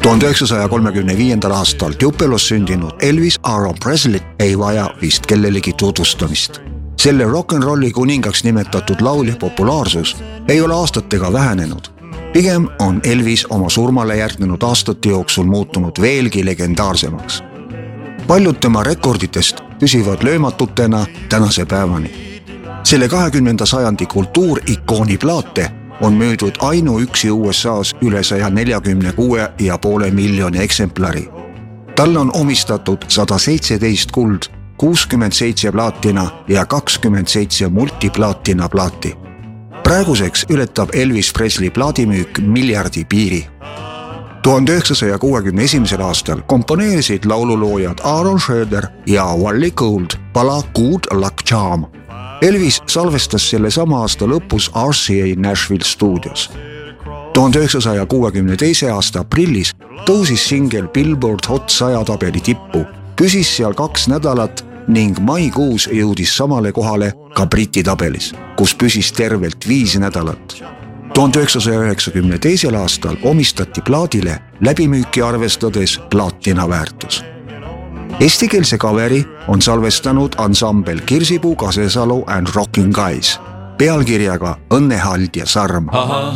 1935. aastal Tupelos sündinud Elvis Aaron Presley ei vaja vist kellelegi tutvustamist. Selle rock'n'rolli kuningaks nimetatud laulja populaarsus ei ole aastatega vähenenud. Pigem on Elvis oma surmale järgnenud aastate jooksul muutunud veelgi legendaarsemaks. Paljud tema rekorditest püsivad löömatutena tänase päevani. Selle 20. sajandi kultuurikooni plaate on müüdud ainuüksi USA's üle 146,5 miljoni eksemplari. Talle on omistatud 117 kuld, 67 plaatina ja 27 multiplaatina plaati. Praeguseks ületab Elvis Presley plaadimüük miljardi piiri. 1961. aastal komponeerisid laululoojad Aaron Schroeder ja Wally Gould pala Good Luck Charm. Elvis salvestas selle sama aasta lõpus RCA Nashville stuudios. 1962. aasta aprillis tõusis singel Billboard Hot 100 tabeli tippu, püsis seal 2 nädalat ning maikuus jõudis samale kohale ka Briti tabelis, kus püsis tervelt 5 nädalat. 1992. aastal omistati plaadile läbimüüki arvestades plaatina väärtus. Eestikeelse kaveri on salvestanud ansambel Kirsipuu, Kasesalu and Rocking Guys pealkirjaga Õnnehald ja sarm.